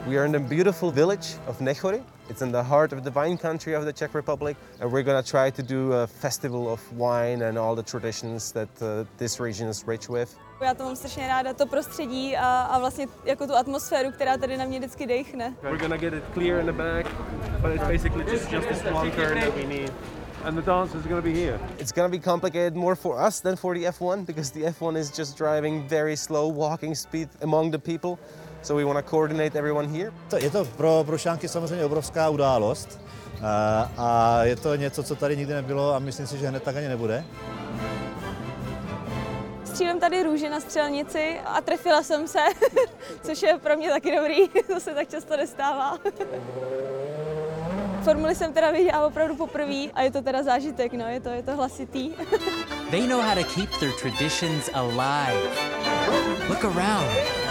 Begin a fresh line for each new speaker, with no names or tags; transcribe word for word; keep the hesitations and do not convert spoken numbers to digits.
We are in the beautiful village of Nechory. It's in the heart of the wine country of the Czech Republic, and we're going to try to do a festival of wine and all the traditions that uh, this region is rich with.
Já to mám strašně ráda, to prostředí a, a vlastně jako tu atmosféru, která tady na mě vždycky dechne.
We're going to get it clear in the back, but it's basically just, just this one turn that we need. And the dance is going to be here. It's going to be complicated more for us than for the F one, because the F one is just driving very slow walking speed among the people. So we want to coordinate everyone here.
Je to pro Prošťánky samozřejmě obrovská událost a je to něco, co tady nikdy nebylo a myslím si, že hned tak ani nebude.
Střílím tady růže na střelnici a trefila jsem se, což je pro mě taky dobrý, to se tak často nestává. Formuli jsem teda viděla opravdu poprvé a je to teda zážitek, no, je to, je to hlasitý.
They know how to keep their traditions alive. Look around.